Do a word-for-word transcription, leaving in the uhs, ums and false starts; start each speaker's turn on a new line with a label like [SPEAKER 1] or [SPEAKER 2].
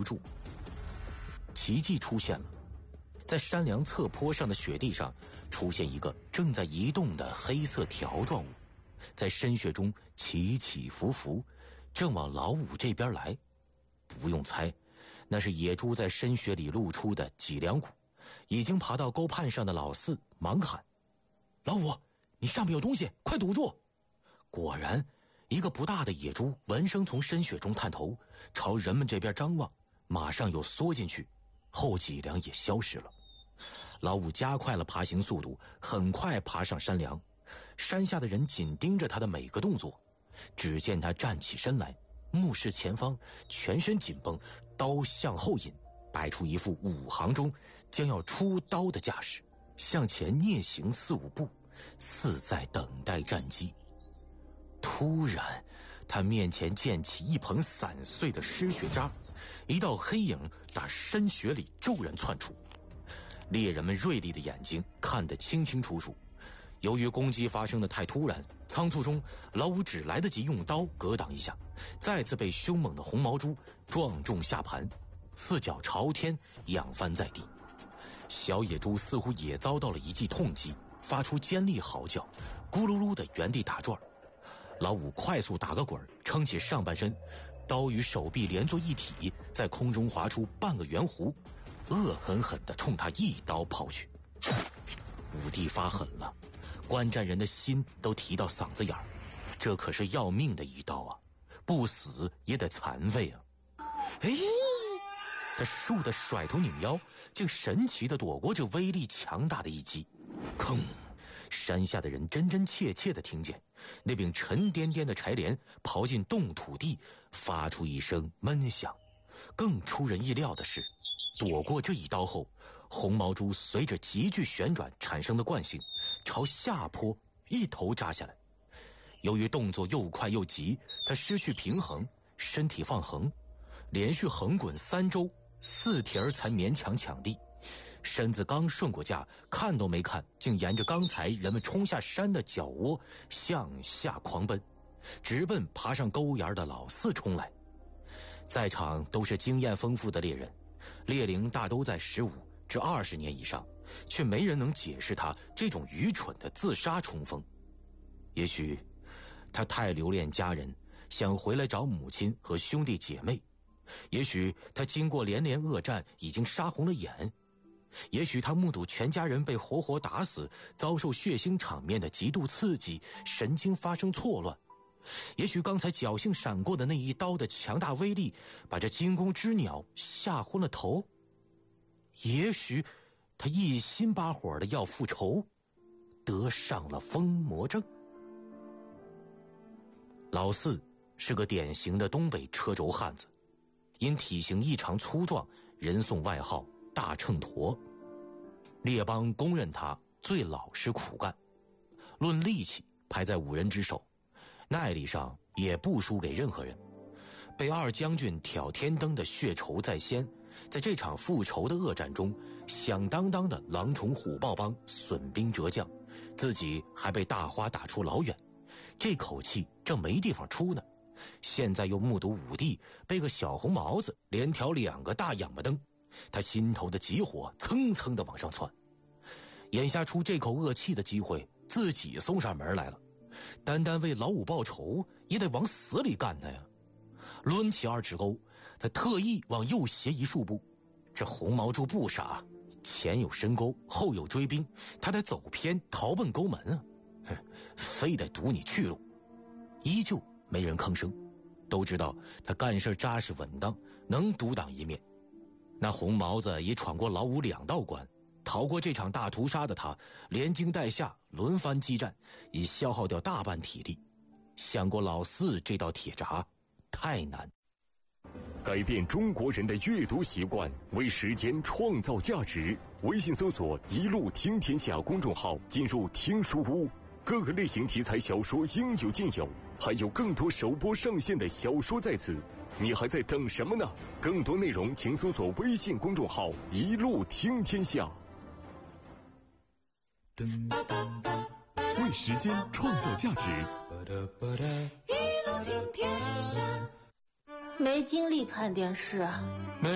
[SPEAKER 1] 住。奇迹出现了，在山梁侧坡上的雪地上出现一个正在移动的黑色条状物，在深雪中起起伏伏，正往老五这边来。不用猜，那是野猪在深雪里露出的脊梁骨。已经爬到沟畔上的老四忙喊：老五，你上面有东西，快堵住！果然，一个不大的野猪闻声从深雪中探头，朝人们这边张望，马上又缩进去，后脊梁也消失了。老五加快了爬行速度，很快爬上山梁。山下的人紧盯着他的每个动作，只见他站起身来，目视前方，全身紧绷，刀向后引，摆出一副五行中将要出刀的架势，向前蹑行四五步，似在等待战机。突然，他面前溅起一捧散碎的湿雪渣，一道黑影打深雪里骤然窜出。猎人们锐利的眼睛看得清清楚楚，由于攻击发生的太突然，仓促中老五只来得及用刀格挡一下，再次被凶猛的红毛猪撞中下盘，四脚朝天仰翻在地。小野猪似乎也遭到了一记痛击，发出尖利嚎叫，咕噜噜的原地打转。老五快速打个滚，撑起上半身，刀与手臂连作一体，在空中划出半个圆弧，恶狠狠地冲他一刀抛去。武帝发狠了，观战人的心都提到嗓子眼儿，这可是要命的一刀啊，不死也得残废啊！哎，他倏地甩头拧腰，竟神奇地躲过这威力强大的一击。吭！山下的人真真切切地听见那柄沉甸甸的柴镰刨进冻土地，发出一声闷响。更出人意料的是，躲过这一刀后，红毛猪随着急剧旋转产生的惯性，朝下坡一头扎下来。由于动作又快又急，他失去平衡，身体放横，连续横滚三周，四蹄儿才勉强抢地。身子刚顺过架，看都没看，竟沿着刚才人们冲下山的脚窝向下狂奔，直奔爬上沟沿的老四冲来。在场都是经验丰富的猎人，猎龄大都在十五至二十年以上，却没人能解释他这种愚蠢的自杀冲锋。也许他太留恋家人，想回来找母亲和兄弟姐妹；也许他经过连连恶战，已经杀红了眼；也许他目睹全家人被活活打死，遭受血腥场面的极度刺激，神经发生错乱；也许刚才侥幸闪过的那一刀的强大威力，把这惊弓之鸟吓昏了头；也许他一心八火的要复仇，得上了疯魔症。老四是个典型的东北车轴汉子，因体型异常粗壮，人送外号大秤砣。列邦公认他最老实苦干，论力气排在五人之首，耐力上也不输给任何人。被二将军挑天灯的血仇在先，在这场复仇的恶战中，响当当的狼虫虎豹帮损兵折将，自己还被大花打出老远，这口气正没地方出呢。现在又目睹武帝被个小红毛子连挑两个大仰巴灯，他心头的急火蹭蹭地往上窜。眼下出这口恶气的机会，自己送上门来了，单单为老五报仇，也得往死里干他呀！抡起二指钩，他特意往右斜一数步。这红毛猪不傻，前有深沟，后有追兵，他得走偏逃奔沟门啊！哼，非得堵你去路。依旧没人吭声，都知道他干事扎实稳当，能独当一面。那红毛子也闯过老五两道关，逃过这场大屠杀的他，连惊带吓轮番激战，已消耗掉大半体力。想过老四这道铁闸太难。
[SPEAKER 2] 改变中国人的阅读习惯，为时间创造价值。微信搜索“一路听天下”公众号，进入听书屋，各个类型题材小说应有尽有，还有更多首播上线的小说在此，你还在等什么呢？更多内容请搜索微信公众号“一路听天下”。为时间创造价值，
[SPEAKER 3] 一路听天下。没精力看电视啊。